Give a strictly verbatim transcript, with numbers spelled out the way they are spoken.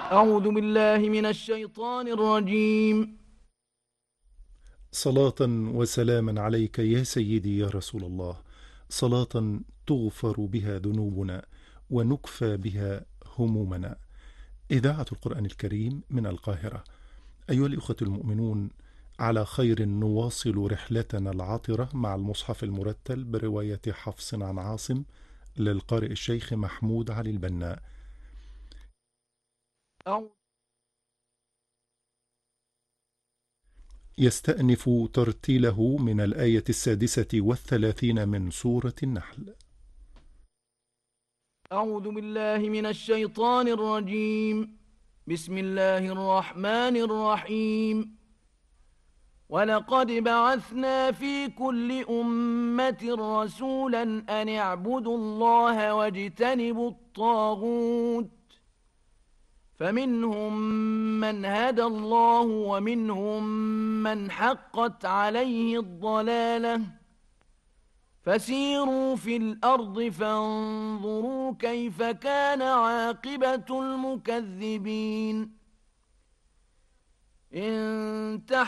أعوذ بالله من الشيطان الرجيم. صلاة وسلاما عليك يا سيدي يا رسول الله، صلاة تغفر بها ذنوبنا ونكفى بها همومنا. إذاعة القرآن الكريم من القاهرة. أيها الإخوة المؤمنون، على خير نواصل رحلتنا العطرة مع المصحف المرتل برواية حفص عن عاصم للقارئ الشيخ محمود علي البنا. أعوذ يستأنف ترتيله من الآية السادسة والثلاثين من سورة النحل. أعوذ بالله من الشيطان الرجيم. بسم الله الرحمن الرحيم. ولقد بعثنا في كل أمة رسولا أن اعبدوا الله واجتنبوا الطاغوت، فمنهم من هدى الله ومنهم من حقت عليه الضلالة، فسيروا في الأرض فانظروا كيف كان عاقبة المكذبين. إن